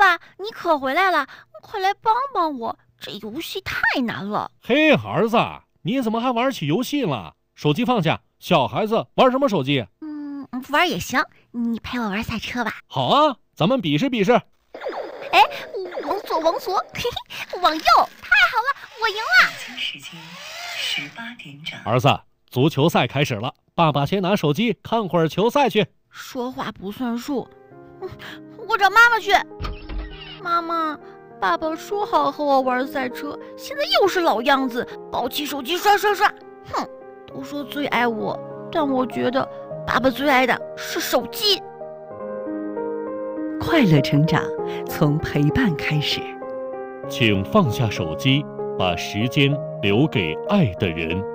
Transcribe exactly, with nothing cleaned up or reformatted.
爸，你可回来了，快来帮帮我，这游戏太难了。 嘿，儿子，你怎么还玩起游戏了？手机放下，小孩子玩什么手机？ 嗯，不玩也行，你陪我玩赛车吧。 好啊，咱们比试比试。 哎，往左往左，嘿嘿，往右，太好了，我赢了。 北京时间十八点整。 儿子，足球赛开始了，爸爸先拿手机看会儿球赛去。 说话不算数，我找妈妈去。妈妈，爸爸说好和我玩赛车，现在又是老样子，抱起手机刷刷刷。哼，都说最爱我，但我觉得爸爸最爱的是手机。 快乐成长，从陪伴开始。 请放下手机，把时间留给爱的人。